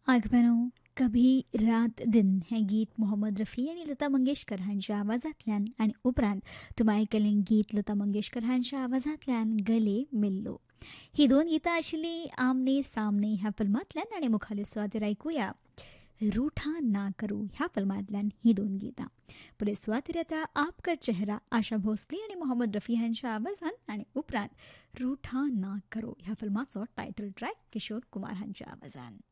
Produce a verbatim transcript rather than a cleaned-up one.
आगमनो कभी रात दिन हे गीत मोहम्मद रफी आणि लता मंगेशकर हांच्या आवाजांतल्यान आणि उपरांत तुमी आयकलें गीत लता मंगेशकर हांच्या आवाजांतल्यान गले मिल्लो. ही दोन गितां आशिल्लीं आमने सामने ह्या फिल्मांतल्यान आनी मुखाल्यो सुवातेर आयकुया रूठा ना करू ह्या फिल्मांतल्यान ही दोन गितां. पुढे सुवातेर येता आपका चेहरा आशा भोसले आणि मोहम्मद रफी हांच्या आवाजांत आणि उपरांत रूठा ना करो ह्या फिल्माचो टायटल ट्रॅक किशोर कुमार हांच्या आवाजांत.